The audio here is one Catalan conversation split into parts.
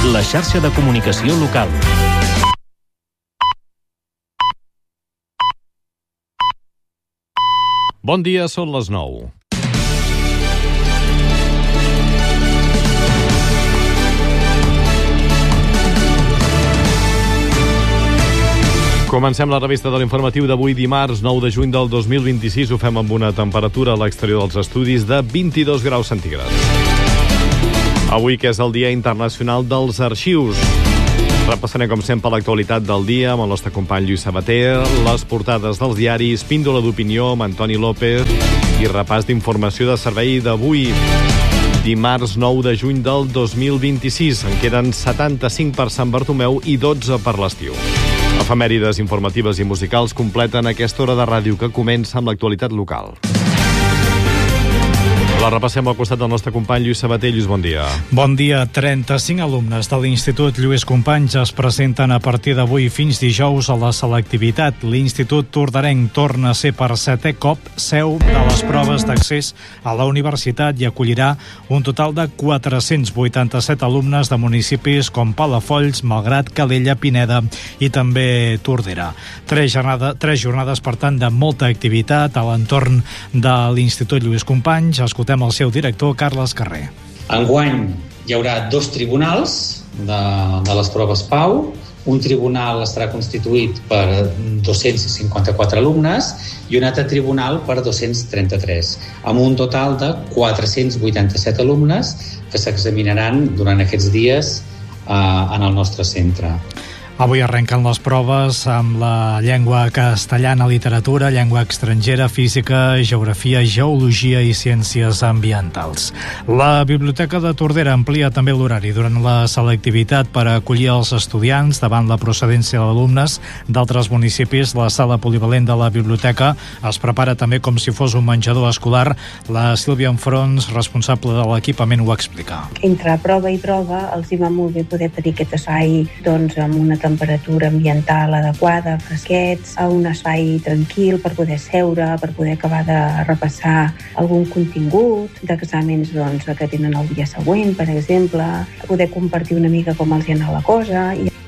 la xarxa de comunicació local. Bon dia, són les 9. Comencem la revista de l'informatiu d'avui, dimarts 9 de juny del 2026. Ho fem amb una temperatura a l'exterior dels estudis de 22 graus centígrads. Avui, que és el Dia Internacional dels Arxius. Repassarem, com sempre, l'actualitat del dia amb el nostre company Lluís Sabater, les portades dels diaris, píndola d'opinió amb Antoni López i repàs d'informació de servei d'avui, dimarts 9 de juny del 2026. En queden 75 per Sant Bartomeu i 12 per l'estiu. Efemèrides informatives i musicals completen aquesta hora de ràdio que comença amb l'actualitat local. La repassem al costat del nostre company Lluís Sabater. Lluís, bon dia. Bon dia. 35 alumnes de l'Institut Lluís Companys es presenten a partir d'avui fins dijous a la selectivitat. L'Institut Tordarenc torna a ser per 7è cop seu de les proves d'accés a la universitat i acollirà un total de 487 alumnes de municipis com Palafolls, Malgrat, Calella, Pineda i també Tordera. Tres jornades, per tant, de molta activitat a l'entorn de l'Institut Lluís Companys. Escoltem el seu director, Carles Carrer. Enguany hi haurà 2 tribunals de les proves PAU. Un tribunal estarà constituït per 254 alumnes i un altre tribunal per 233, amb un total de 487 alumnes que s'examinaran durant aquests dies en el nostre centre. Avui arrenquen les proves amb la llengua castellana, literatura, llengua estrangera, física, geografia, geologia i ciències ambientals. La Biblioteca de Tordera amplia també l'horari durant la selectivitat per acollir els estudiants davant la procedència d'alumnes d'altres municipis. La sala polivalent de la biblioteca es prepara també com si fos un menjador escolar. La Sílvia Enfrons, responsable de l'equipament, ho explica. Entre prova i prova els hi va molt bé poder tenir aquest espai amb una temperatura ambiental adequada, fresquets, a un espai tranquil per poder seure, per poder acabar de repassar algun contingut d'exàmens que tenen el dia següent, per exemple, poder compartir una mica com els hi ha anat la cosa.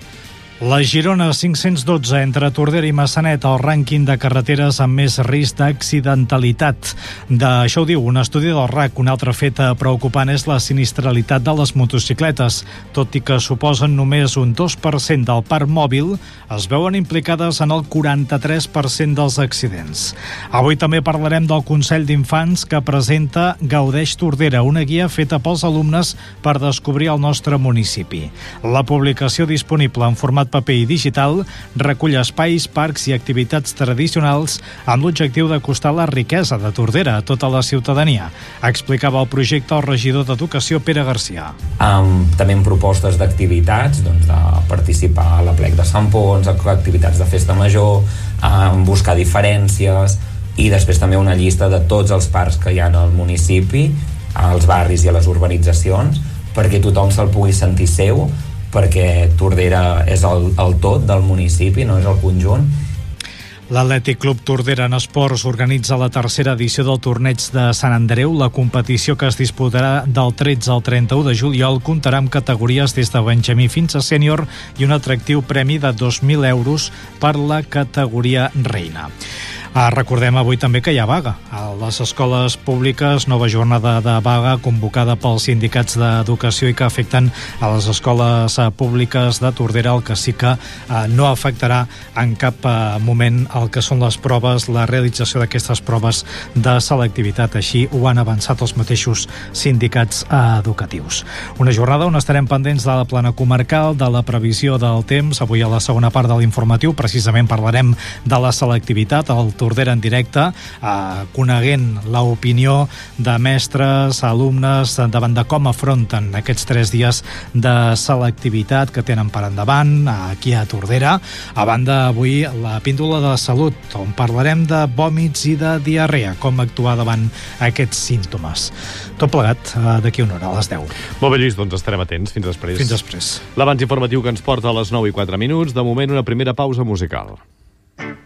La Girona 512 entre Tordera i Massanet, el rànquing de carreteres amb més risc d'accidentalitat. Això ho diu un estudi del RAC. Un altre fet preocupant és la sinistralitat de les motocicletes. Tot i que suposen només un 2% del parc mòbil, es veuen implicades en el 43% dels accidents. Avui també parlarem del Consell d'Infants que presenta Gaudeix Tordera, una guia feta pels alumnes per descobrir el nostre municipi. La publicació disponible en format paper i digital recull espais, parcs i activitats tradicionals amb l'objectiu d'acostar la riquesa de Tordera a tota la ciutadania. Explicava el projecte el regidor d'Educació, Pere Garcia. També amb propostes d'activitats, de participar a l'Aplec de Sant Pons, activitats de festa major, buscar diferències i després també una llista de tots els parcs que hi ha al municipi, als barris i a les urbanitzacions, perquè tothom se'l pugui sentir seu, perquè Tordera és el tot del municipi, no és el conjunt. L'Atlètic Club Tordera en Esports organitza la tercera edició del torneig de Sant Andreu. La competició, que es disputarà del 13 al 31 de juliol, comptarà amb categories des de benjamí fins a sènior i un atractiu premi de 2.000 euros per la categoria reina. Recordem avui també que hi ha vaga a les escoles públiques, nova jornada de vaga convocada pels sindicats d'educació i que afecten a les escoles públiques de Tordera, el que sí que no afectarà en cap moment el que són les proves, la realització d'aquestes proves de selectivitat. Així ho han avançat els mateixos sindicats educatius. Una jornada on estarem pendents de la plana comarcal, de la previsió del temps. Avui, a la segona part de l'informatiu, precisament parlarem de la selectivitat, el Tordera en directe, coneguent l'opinió de mestres, alumnes, davant de com afronten aquests 3 dies de selectivitat que tenen per endavant aquí a Tordera. A banda, avui la píndola de salut, on parlarem de vòmits i de diarrea, com actuar davant aquests símptomes. Tot plegat d'aquí una hora, a les 10. Molt bé, Lluís, doncs estarem atents. Fins després. Fins després. L'abans informatiu que ens porta a les 9:04. De moment, una primera pausa musical.